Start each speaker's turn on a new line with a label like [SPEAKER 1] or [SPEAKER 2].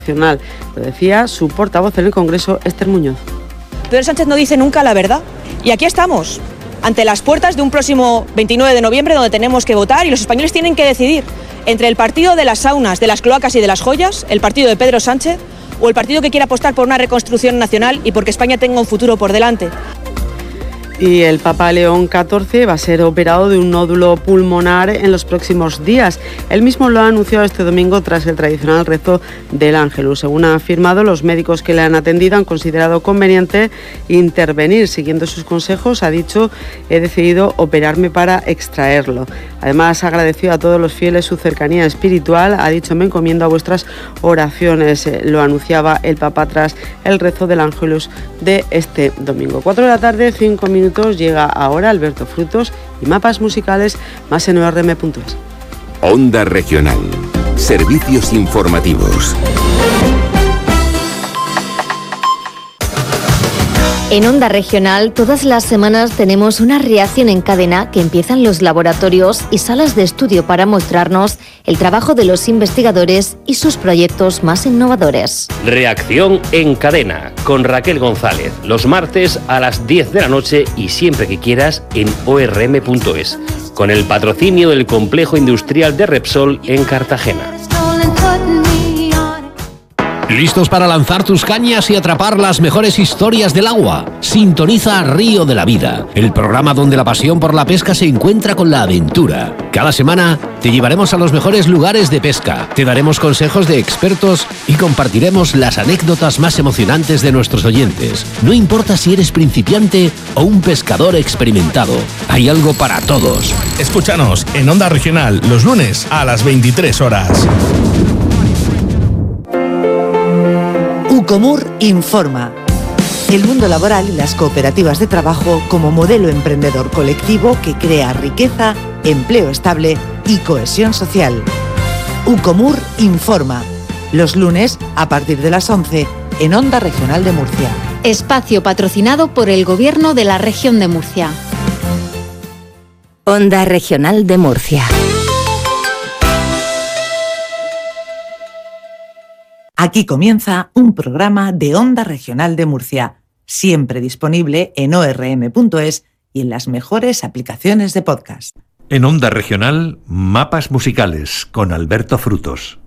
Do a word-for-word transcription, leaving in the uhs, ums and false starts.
[SPEAKER 1] Nacional. Lo decía su portavoz en el Congreso, Esther Muñoz.
[SPEAKER 2] Pedro Sánchez no dice nunca la verdad. Y aquí estamos, ante las puertas de un próximo veintinueve de noviembre donde tenemos que votar y los españoles tienen que decidir entre el partido de las saunas, de las cloacas y de las joyas, el partido de Pedro Sánchez, o el partido que quiere apostar por una reconstrucción nacional y porque España tenga un futuro por delante.
[SPEAKER 1] Y el Papa León catorce va a ser operado de un nódulo pulmonar en los próximos días. Él mismo lo ha anunciado este domingo tras el tradicional rezo del Ángelus. Según ha afirmado, los médicos que le han atendido han considerado conveniente intervenir. Siguiendo sus consejos, ha dicho, he decidido operarme para extraerlo. Además, ha agradecido a todos los fieles su cercanía espiritual. Ha dicho, me encomiendo a vuestras oraciones. Lo anunciaba el Papa tras el rezo del Ángelus de este domingo. Cuatro de la tarde, cinco minutos. Llega ahora Alberto Frutos y mapas musicales más en O R M punto es.
[SPEAKER 3] Onda Regional. Servicios informativos.
[SPEAKER 4] En Onda Regional, todas las semanas tenemos una reacción en cadena que empiezan los laboratorios y salas de estudio para mostrarnos el trabajo de los investigadores y sus proyectos más innovadores.
[SPEAKER 5] Reacción en cadena con Raquel González, los martes a las diez de la noche y siempre que quieras en O R M punto es, con el patrocinio del Complejo Industrial de Repsol en Cartagena.
[SPEAKER 6] ¿Listos para lanzar tus cañas y atrapar las mejores historias del agua? Sintoniza Río de la Vida, el programa donde la pasión por la pesca se encuentra con la aventura. Cada semana te llevaremos a los mejores lugares de pesca, te daremos consejos de expertos y compartiremos las anécdotas más emocionantes de nuestros oyentes. No importa si eres principiante o un pescador experimentado, hay algo para todos.
[SPEAKER 7] Escúchanos en Onda Regional los lunes a las veintitrés horas.
[SPEAKER 8] Ucomur informa. El mundo laboral y las cooperativas de trabajo como modelo emprendedor colectivo que crea riqueza, empleo estable y cohesión social. Ucomur informa. Los lunes a partir de las once en Onda Regional de Murcia.
[SPEAKER 9] Espacio patrocinado por el Gobierno de la Región de Murcia.
[SPEAKER 10] Onda Regional de Murcia.
[SPEAKER 8] Aquí comienza un programa de Onda Regional de Murcia, siempre disponible en O R M punto es y en las mejores aplicaciones de podcast.
[SPEAKER 11] En Onda Regional, mapas musicales con Alberto Frutos.